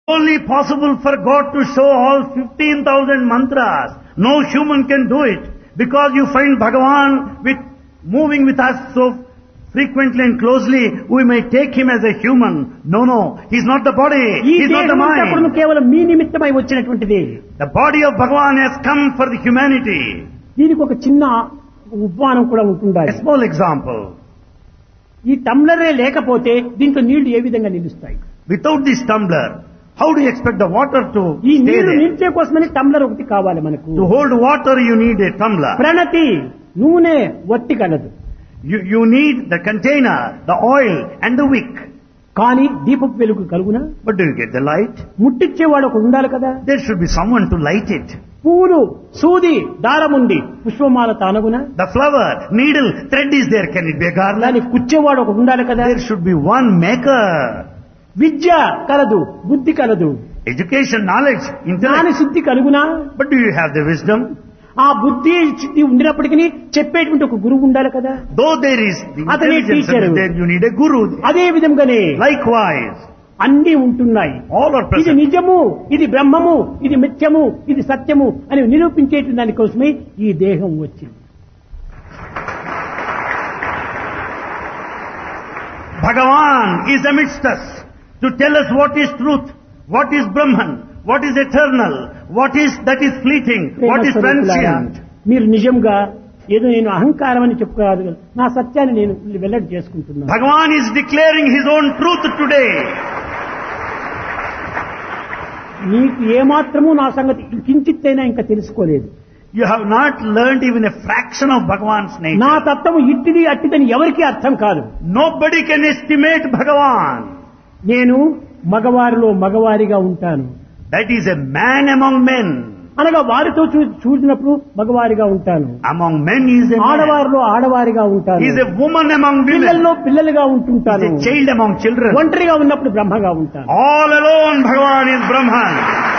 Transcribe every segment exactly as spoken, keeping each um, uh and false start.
Only possible for God to show all fifteen thousand mantras. No human can do it. Because you find Bhagavan with moving with us so frequently and closely, we may take him as a human. No, no. He's not the body. ఈ He's not the దేహమంతా కూడా mind. కేవలం మీ నిమిత్తమై వచ్చినటువంటిది. The body of Bhagavan has come for the humanity. దీనికి ఒక చిన్న ఉపమానం కూడా A ఉంటుండాలి. small example. ఈ టంబ్లరే లేకపోతే దీంట్లో నీళ్లు ఏ విధంగా నిలుస్తాయి? Without this tumbler, how do you expect the water to ఈ stay నీళ్లు there? నిలిచే కోసమని టంబ్లర్ ఒకటి కావాలి మనకు. To hold water, you need a tumbler. ప్రణతి నూనె వట్టి కలదు. You, you need the container, the oil and the wick. కానీ దీపపు వెలుగు కలుగునా? But do you get the light? ముట్టిచ్చేవాడు ఒకడు ఉండాలి కదా. There should be someone to light it. పూలు సూది దారముంది పుష్పమాల తానగునా? The flower, needle, thread is there. Can it be a garland? దాన్ని కుచ్చేవాడు ఒకడు ఉండాలి కదా. There should be one maker. విద్య కలదు, బుద్ధి కలదు, Education, knowledge, జ్ఞాన intellect. Siddhi కలుగునా? But do you have the wisdom? ఆ బుద్ధి సిద్ధి ఉండినప్పటికీ చెప్పేటువంటి ఒక గురువు ఉండాలి కదా. Though there is the Atane intelligence that teacher. is there, you need a guru. అదే విధంగానే Likewise, అన్ని ఉంటున్నాయి. all are ఇది present. నిజము, ఇది బ్రహ్మము, ఇది మిథ్యము, ఇది సత్యము అని నిరూపించేటువంటి దానికోసమే ఈ దేహం వచ్చింది. Bhagavan is amidst us to tell us what is truth, what is Brahman, what is eternal, what is that is fleeting, what is ప్రేమస్వరూపులారా, transient. మీరు నిజంగా ఏదో నేను అహంకారం అని చెప్పుకోరాదు కదా, నా సత్యాన్ని నేను వెల్లడి చేసుకుంటున్నాను. Bhagavan is declaring his own truth today. నీకు ఏమాత్రము నా సంగతి కించిత్తైనా ఇంకా తెలుసుకోలేదు. You have not learned even a fraction of Bhagavan's nature. నా తత్వము ఇట్టిది అట్టిదని ఎవరికీ అర్థం కాదు. Nobody can estimate Bhagavan. నేను మగవారిలో మగవారిగా ఉంటాను That is a man among men. అనగా వారితో చూ- చూసినప్పుడు మగవారిగా ఉంటాను, Among men he is a man. ఆడవారిలో ఆడవారిగా ఉంటాను, He is a woman among women. పిల్లల్లో పిల్లలుగా He ఉంటుంటాను, is a child among children. ఒంటరిగా ఉన్నప్పుడు బ్రహ్మగా ఉంటాను. All alone Bhagavan is Brahman.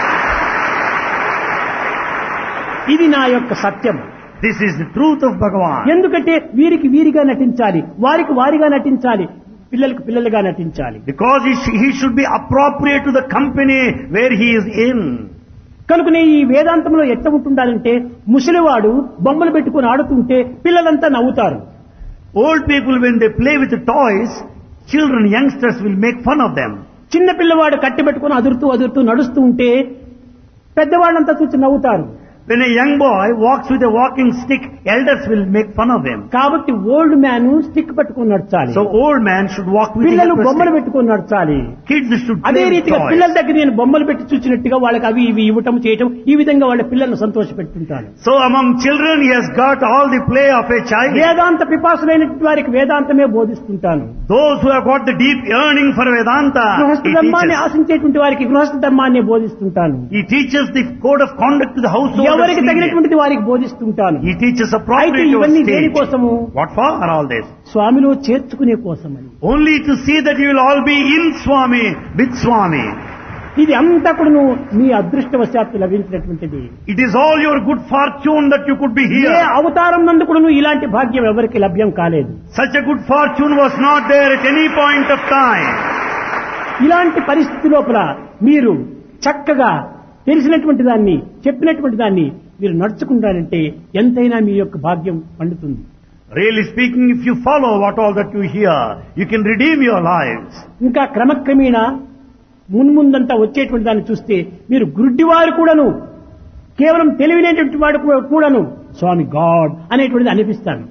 ఇది నా యొక్క సత్యం. This is the truth of Bhagavan. ఎందుకంటే వీరికి వీరిగా నటించాలి, వారికి వారిగా నటించాలి, పిల్లలకు పిల్లలుగా నటించాలి. Because he, sh- he should be appropriate to the company where he is in. కనుకనే ఈ వేదాంతంలో ఎట్ట ఉంటుండాలంటే ముసలివాడు బొమ్మలు పెట్టుకుని ఆడుతుంటే పిల్లలంతా నవ్వుతారు. Old people, when they play with the toys, children, youngsters will make fun of them. చిన్న పిల్లవాడు కట్టి పెట్టుకుని అదురుతూ అదురుతూ నడుస్తూ ఉంటే పెద్దవాళ్ళంతా చూసి నవ్వుతారు. When a young boy walks with a walking stick, elders will make fun of him. కాబట్టి ఓల్డ్ మ్యాన్ స్టిక్ పట్టుకుని నడచాలి, So old man should walk with పిల్లలు a బొమ్మలు stick. పెట్టుకుని నడచాలి. Kids should అదే play with రీతిగా toys. పిల్లల దగ్గర నేను బొమ్మలు పెట్టి చూసినట్టుగా వాళ్ళకి అవి ఇవి ఇవ్వటం చేయటం, ఈ విధంగా వాళ్ళ పిల్లలను సంతోష పెట్టుకుంటాను. So among children he has got all the play of a child. వేదాంత పిపాసులైనటువంటి వారికి వేదాంతమే బోధిస్తుంటాను. Those who have got the deep yearning for Vedanta, గృహస్థ he ధర్మాన్ని teaches. ఆశించేటువంటి వారికి గృహస్థ ధర్మాన్ని బోధిస్తుంటాను. He teaches the code of conduct to the household. ఎవరికి తగినటువంటిది వారికి బోధిస్తుంటాను. He teaches అయితే appropriate to ఇవన్నీ a state. దేనికోసము? What for are all this? స్వామిలో చేర్చుకునే కోసమని. Only to see that you will all be in Swami, with Swami. ఇది అంతా కూడా మీ అదృష్టవశాత్తు లభించినటువంటిది. It is all your good fortune that you could be A here. అవతారం నందు కూడా ఇలాంటి భాగ్యం ఎవరికి లభ్యం కాలేదు. Such a good fortune was not there at any point of time. ఇలాంటి పరిస్థితి లోపల మీరు చక్కగా తెలిసినటువంటి దాన్ని చెప్పినటువంటి దాన్ని మీరు నడుచుకుంటారంటే ఎంతైనా మీ యొక్క భాగ్యం పండుతుంది. Really speaking, if you follow what all that you hear, you can redeem your lives. ఇంకా క్రమక్రమేణా మున్ముందంతా వచ్చేటువంటి దాన్ని చూస్తే మీరు గుడ్డివారు కూడాను, కేవలం తెలివినటువంటి వాడు కూడా- కూడాను స్వామి గాడ్ అనేటువంటిది అనిపిస్తాను.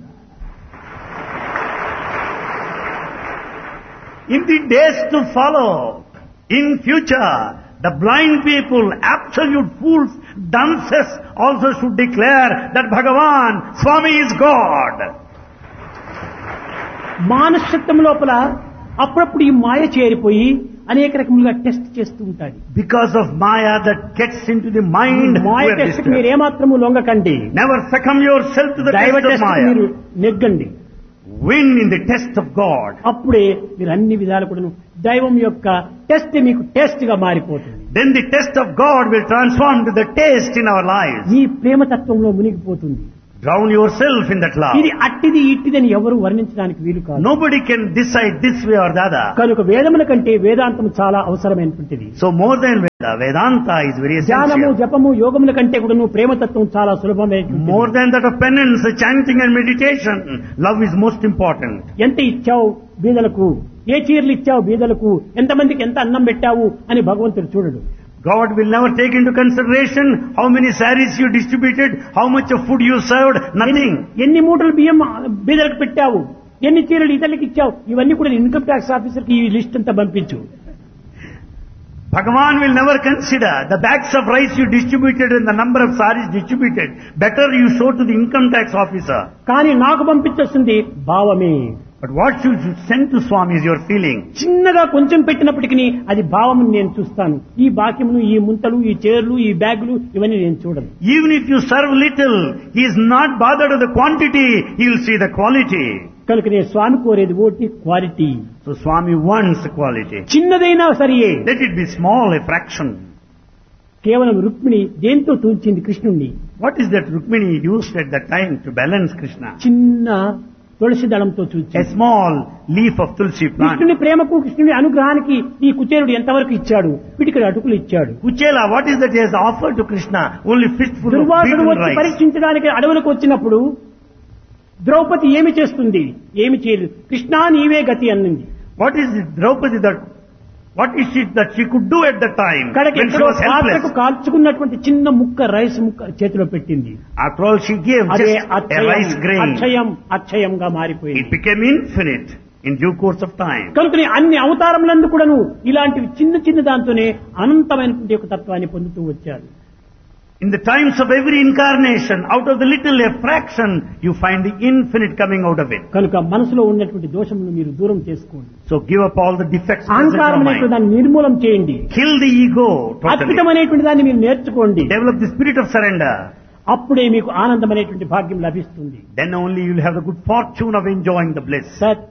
In the days to follow, in future, the blind people, absolute fools, dunces also should declare that Bhagavan, Swami is God. మానసత్వం లోపల అప్పుడప్పుడు ఈ మాయ చేరిపోయి అనేక రకములుగా టెస్ట్ చేస్తూ ఉంటాయి. Because of Maya that gets into the mind, Maya we are test disturbed. మీరు ఏమాత్రము లొంగకండి. Never succumb yourself to the దైవ test of test Maya. మీరు నెగ్గండి. Win in the test of God. అప్పుడే మీరు అన్ని విధాలు కూడా దైవం యొక్క టెస్ట్ మీకు టెస్ట్ గా మారిపోతుంది. Then the test of God will transform to the taste in our lives. మీ ప్రేమతత్వంలో మునిగిపోతుంది. Drown yourself in that love. ఇది అట్టిది ఇట్టిదని ఎవరు వర్ణించడానికి వీలు కాదు. Nobody can decide this way or the other. కనుక వేదముల కంటే వేదాంతం చాలా అవసరమైనటువంటిది. So more than Veda, Vedanta is very ధ్యానము essential. జపము యోగముల కంటే కూడా నువ్వు ప్రేమతత్వం చాలా సులభమైనటువంటిది. More than that of penance, chanting and meditation, love is most important. ఎంత ఇచ్చావు బీదలకు, ఏ చీరలు ఇచ్చావు బీదలకు, ఎంతమందికి ఎంత అన్నం పెట్టావు అని భగవంతుడు చూడడు. God will never take into consideration how many saris you distributed, how much of food you served, nothing. ఎన్ని మూటలు బియ్యం బీదలకు పెట్టావు, ఎన్ని చీరలు ఇతరులకు ఇచ్చావు, ఇవన్నీ కూడా ఇన్కమ్ ట్యాక్స్ ఆఫీసర్ కి ఈ లిస్ట్ అంతా పంపించు. Bhagavan will never consider the bags of rice you distributed and the number of saris distributed. Better you show to the income tax officer. కానీ నాకు పంపించేస్తుంది భావమే. But what you should send to Swami is your feeling. చిన్నగా కొంచెం పెట్టినప్పటికీ అది భావము నేను చూస్తాను. ఈ బాక్యమును, ఈ ముంతలు, ఈ చీరలు, ఈ బ్యాగులు ఇవన్నీ నేను చూడను. Even if you serve little, he is not bothered of the quantity, he will see the quality. కనుక నేను స్వామి కోరేది ఓటి quality. So Swami wants quality. చిన్నదైనా సరియే. Let it be small, a fraction. కేవలం రుక్మిణి దేంతో తూల్చింది కృష్ణుణ్ణి? What is that Rukmini used at that time to balance Krishna? చిన్న తులసి దళంతో A చూచి small leaf of tulsi plant. కృష్ణుని ప్రేమకు, కృష్ణుని అనుగ్రహానికి ఈ కుచేరుడు ఎంతవరకు ఇచ్చాడు? వీటికి అటుకులు ఇచ్చాడు. Kuchela, what is that he has offered to Krishna? Only fistful of Durvasudu beaten వచ్చి rice. పరీక్షించడానికి అడవులకు వచ్చినప్పుడు ద్రౌపది ఏమి చేస్తుంది? ఏమి చేయలేదు. కృష్ణా నీవే గతి అన్నింది. What is it, Draupadi, that, what is it that she could do at the time కడకి when she ఎక్కడో was పాత్రకు helpless? కాల్చుకున్నటువంటి చిన్న ముక్క రైస్ ముక్క చేతిలో పెట్టింది. After all, she gave అదే just a అక్షయం rice grain. అక్షయం అక్షయంగా మారిపోయింది. It became infinite in due course of time. కనుకని అన్ని అవతారములందు కూడాను ఇలాంటివి చిన్న చిన్న దాంతోనే అనంతమైనటువంటి ఒక తత్వాన్ని పొందుతూ వచ్చారు. In the times of every incarnation, out of the little a fraction, you find the infinite coming out of it. కనుక మనసులో ఉన్నటువంటి దోషమును మీరు దూరం చేసుకోండి. So give up all the defects present in అహంకారం your అనేటువంటి mind. దాన్ని నిర్మూలం చేయండి. Kill the ego totally. అద్భుతం అనేటువంటి దాన్ని మీరు నేర్చుకోండి. Develop the spirit of surrender. అప్పుడే మీకు ఆనందం అనేటువంటి భాగ్యం లభిస్తుంది. Then only you will have the good fortune of enjoying the bliss. సత్